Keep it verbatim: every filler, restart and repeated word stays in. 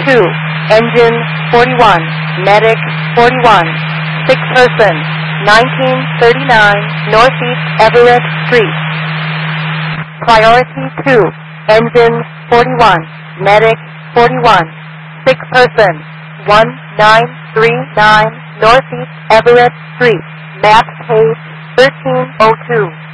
two, engine forty-one, medic forty-one, sick person, nineteen thirty-nine Northeast Everett Street. Priority two, engine forty-one, medic forty-one, sick person, one nine three nine Northeast Everett Street, map page thirteen oh two.